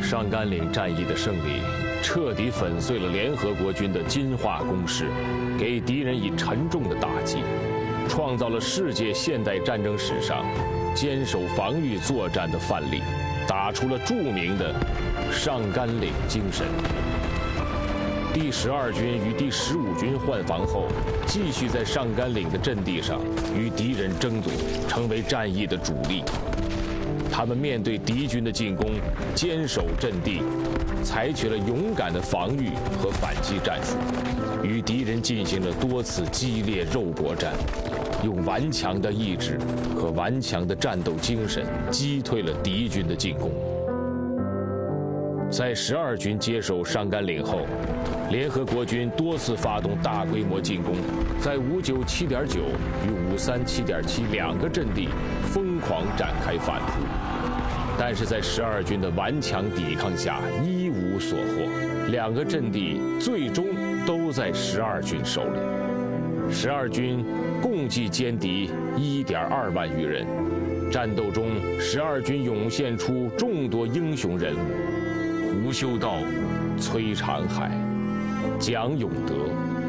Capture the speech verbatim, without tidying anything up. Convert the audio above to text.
上甘岭战役的胜利，彻底粉碎了联合国军的金化攻势，给敌人以沉重的打击，创造了世界现代战争史上坚守防御作战的范例，打出了著名的上甘岭精神。第十二军与第十五军换防后，继续在上甘岭的阵地上与敌人争夺，成为战役的主力。他们面对敌军的进攻，坚守阵地，采取了勇敢的防御和反击战术，与敌人进行了多次激烈肉搏战，用顽强的意志和顽强的战斗精神击退了敌军的进攻。在十二军接手上甘岭后，联合国军多次发动大规模进攻，在五九七点九与五三七点七两个阵地疯狂展开反扑，但是在十二军的顽强抵抗下一无所获，两个阵地最终都在十二军手里。十二军共计歼敌一点二万余人，战斗中十二军涌现出众多英雄人物，胡修道、崔长海、蒋永德、